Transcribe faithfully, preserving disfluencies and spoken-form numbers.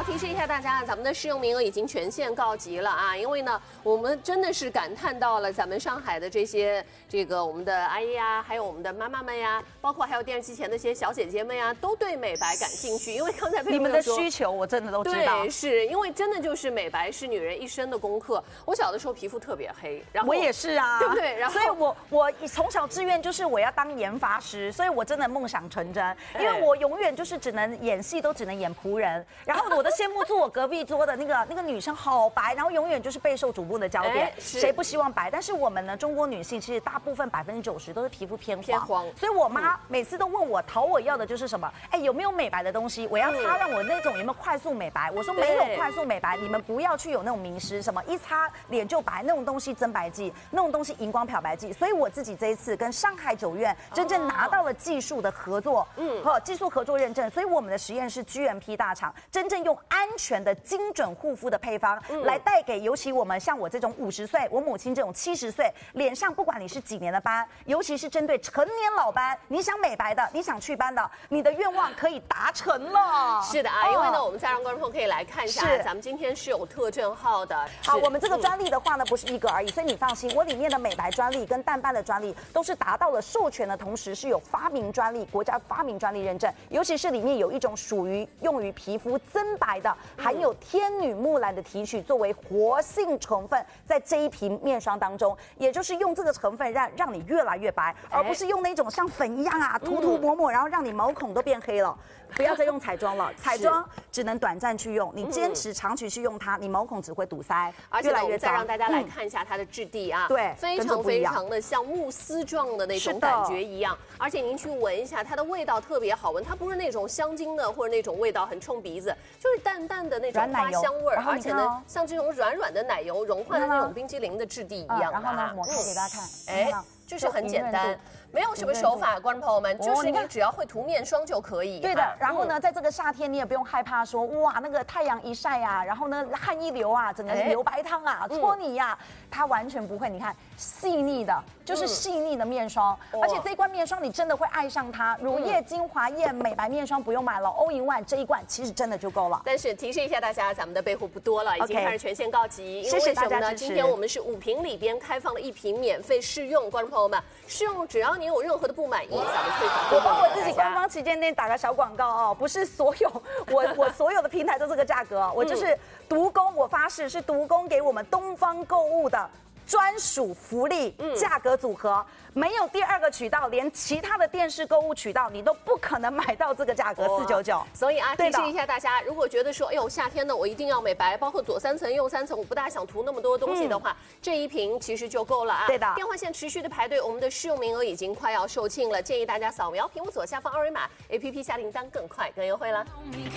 提示一下大家，咱们的试用名额已经全线告急了啊！因为呢，我们真的是感叹到了咱们上海的这些这个我们的阿姨呀，还有我们的妈妈们呀，包括还有电视机前的一些小姐姐们呀，都对美白感兴趣。因为刚才你们的需求，我真的都知道。 对，是因为真的就是美白是女人一生的功课。我小的时候皮肤特别黑，然后我也是啊， 对不对？然后， 所以我我从小志愿就是我要当研发师，所以我真的梦想成真，因为我永远就是只能演戏，都只能演仆人。然后我的羡慕坐我隔壁桌的那个那个女生好白，然后永远就是备受瞩目的焦点，谁不希望白？但是我们呢，中国女性其实大部分百分之九十都是皮肤偏黄， 偏黄。 所以我妈每次都问我讨我要的就是什么？哎，有没有美白的东西？我要擦让我那种有没有快速美白？我说没有快速美白，你们不要去有那种迷失，什么一擦脸就白那种东西增白剂，那种东西荧光漂白剂。所以我自己这一次跟上海九院真正拿到了技术的合作，嗯，和技术合作认证，所以我们的实验是 G M P 大厂，真正用安全的精准护肤的配方来带给，尤其我们像我这种五十岁，我母亲这种七十岁，脸上不管你是几年的斑，尤其是针对成年老斑，你想美白的，你想去斑的，你的愿望可以达成了。 是的啊，因为呢，我们再让观众朋友可以来看一下，咱们今天是有特证号的。 好，我们这个专利的话呢，不是一个而已，所以你放心，我里面的美白专利跟淡斑的专利都是达到了授权的同时，是有发明专利、国家发明专利认证，尤其是里面有一种属于用于皮肤增白的，含有天女木兰的提取作为活性成分，在这一瓶面霜当中，也就是用这个成分让让你越来越白，而不是用那种像粉一样啊涂涂抹抹，然后让你毛孔都变黑了。不要再用彩妆了，彩妆只能短暂去用，你坚持长期去用它，你毛孔只会堵塞， 而且我们再让大家来看一下它的质地啊， 对， 非常非常的像慕斯状的那种感觉一样，而且您去闻一下，它的味道特别好闻，它不是那种香精的或者那种味道很冲鼻子，就是淡淡的那种花香味儿，而且呢，像这种软软的奶油融化的那种冰激凌的质地一样的。 然后呢，抹开给大家看， 哎，就是很简单。没有什么手法，观众朋友们，就是你只要会涂面霜就可以。 对的，然后呢，在这个夏天你也不用害怕说，哇，那个太阳一晒啊，然后呢汗一流啊，整个流白汤啊，搓泥呀，它完全不会。你看，细腻的，就是细腻的面霜，而且这一罐面霜你真的会爱上它。乳液、精华液、美白面霜不用买了 ，all in one 这一罐其实真的就够了。 但是提示一下大家，咱们的备货不多了，已经开始全线告急。 谢谢大家支持。 今天我们是五瓶里边开放了一瓶免费试用，观众朋友们，试用只要您有任何的不满意，咱们退款。 我帮我自己官方旗舰店打个小广告哦，不是所有我我所有的平台都这个价格，我就是独供，我发誓是独供给我们东方购物的专属福利价格组合，没有第二个渠道，连其他的电视购物渠道你都不可能买到这个价格四九九。 所以啊，提示一下大家，如果觉得说，哎呦，夏天呢我一定要美白，包括左三层右三层，我不大想涂那么多东西的话，嗯、这一瓶其实就够了啊。 对的。 电话线持续的排队，我们的试用名额已经快要售罄了，建议大家扫描屏幕左下方二维码 ，A P P 下订单更快更优惠了。